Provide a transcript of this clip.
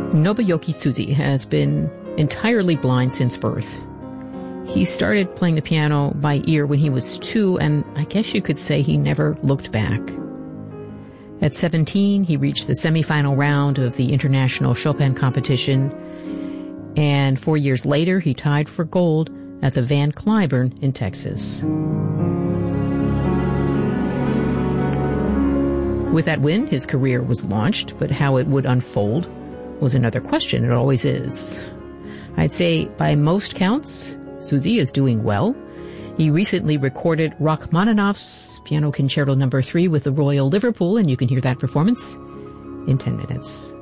Nobuyuki Tsuji has been entirely blind since birth. He started playing the piano by ear when he was 2, and I guess you could say he never looked back. At 17, he reached the semifinal round of the International Chopin competition, and 4 years later, he tied for gold at the Van Cliburn in Texas. With that win, his career was launched, but how it would unfold was another question. It always is. I'd say by most counts, Tsuji is doing well. He recently recorded Rachmaninoff's Piano Concerto No. 3 with the Royal Liverpool, and you can hear that performance in 10 minutes.